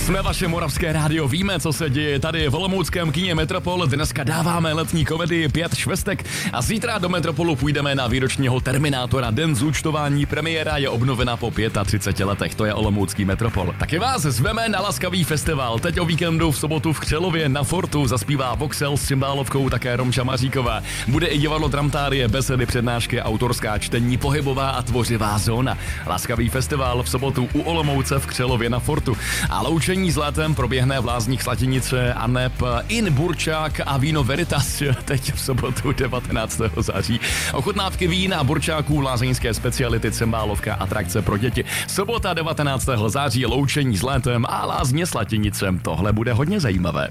Jsme vaše Moravské rádio, víme, co se děje tady v olomouckém kině Metropol. Dneska dáváme letní komedii 5 švestek a zítra do Metropolu půjdeme na výročního Terminátora. Den zúčtování, premiéra je obnovena po 35 letech, to je olomoucký Metropol. Taky vás zveme na laskavý festival. Teď o víkendu v sobotu v Křelově na Fortu zaspívá Voxel s cymbálovkou, také Romča Maříková. Bude i divadlo Tramtárie, besedy, přednášky, autorská čtení, pohybová a tvořivá zóna. Laskavý festival v sobotu u Olomouce v Křelově na Fortu. A loučení s létem proběhne v Lázních Slatinice a neb In Burčák a víno Veritas teď v sobotu 19. září. Ochutnávky vín a burčáků, lázeňské speciality, cymbálovka, atrakce pro děti. Sobota 19. září, loučení s létem a Lázně Slatinice. Tohle bude hodně zajímavé.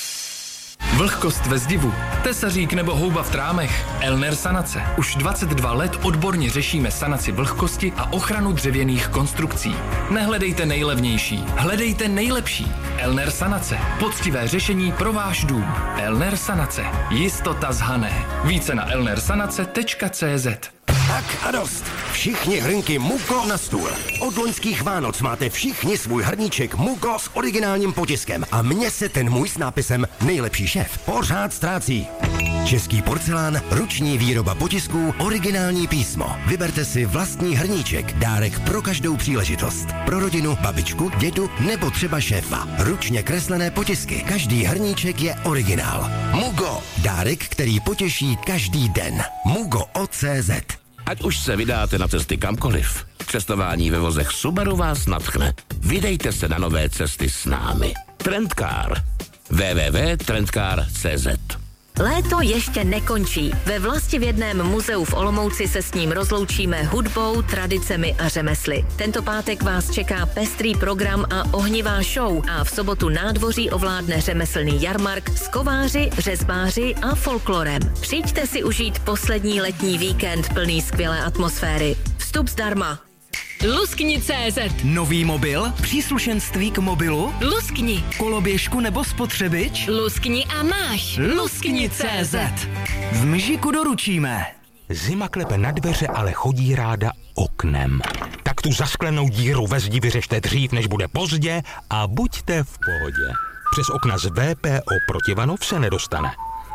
Vlhkost ve zdivu, tesařík nebo houba v trámech. Elner Sanace. Už 22 let odborně řešíme sanaci vlhkosti a ochranu dřevěných konstrukcí. Nehledejte nejlevnější, hledejte nejlepší. Elner Sanace. Poctivé řešení pro váš dům. Elner Sanace. Jistota z Hané. Více na elnersanace.cz. Tak a dost. Všichni hrnky Mugo na stůl. Od loňských Vánoc máte všichni svůj hrníček Mugo s originálním potiskem. A mně se ten můj s nápisem Nejlepší šéf pořád ztrácí. Český porcelán, ruční výroba potisků, originální písmo. Vyberte si vlastní hrníček, dárek pro každou příležitost. Pro rodinu, babičku, dědu nebo třeba šéfa. Ručně kreslené potisky. Každý hrníček je originál. Mugo. Dárek, který potěší každý den. Mugo.cz. Ať už se vydáte na cesty kamkoliv, cestování ve vozech Subaru vás nadchne. Vydejte se na nové cesty s námi. Trendcar. www.trendcar.cz. Léto ještě nekončí. Ve Vlastivědném muzeu v Olomouci se s ním rozloučíme hudbou, tradicemi a řemesly. Tento pátek vás čeká pestrý program a ohnivá show a v sobotu nádvoří ovládne řemeslný jarmark s kováři, řezbáři a folklorem. Přijďte si užít poslední letní víkend plný skvělé atmosféry. Vstup zdarma. Luskni.cz. Nový mobil? Příslušenství k mobilu? Luskni. Koloběžku nebo spotřebič? Luskni a máš. Luskni.cz. V Mžiku doručíme. Zima klepe na dveře, ale chodí ráda oknem. Tak tu zasklenou díru ve zdi vyřešte dřív, než bude pozdě a buďte v pohodě. Přes okna z VPO Protivanov se nedostane.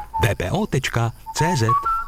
vpo.cz.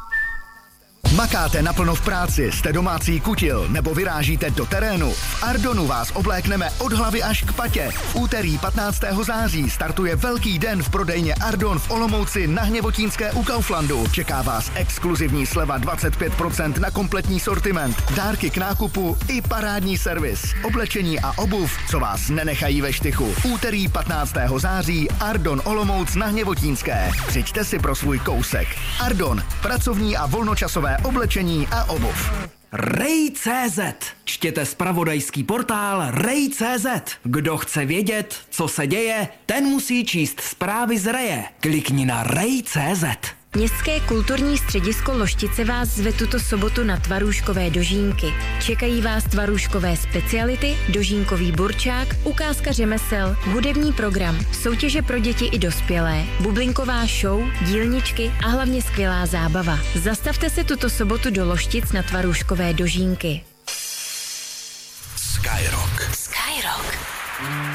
Makáte naplno v práci, jste domácí kutil nebo vyrážíte do terénu? V Ardonu vás oblékneme od hlavy až k patě. V úterý 15. září startuje velký den v prodejně Ardon v Olomouci na Hněvotínské u Kauflandu. Čeká vás exkluzivní sleva 25% na kompletní sortiment, dárky k nákupu i parádní servis, oblečení a obuv, co vás nenechají ve štychu. Úterý 15. září Ardon Olomouc na Hněvotínské. Přijďte si pro svůj kousek. Ardon, pracovní a volnočasové oblečení a obuv. Rej.cz. Čtěte zpravodajský portál Rej.cz. Kdo chce vědět, co se děje, ten musí číst zprávy z Reje. Klikni na Rej.cz. Městské kulturní středisko Loštice vás zve tuto sobotu na tvarůžkové dožínky. Čekají vás tvarůžkové speciality, dožínkový burčák, ukázka řemesel, hudební program, soutěže pro děti i dospělé, bublinková show, dílničky a hlavně skvělá zábava. Zastavte se tuto sobotu do Loštic na tvarůžkové dožínky. Skyrock. Skyrock.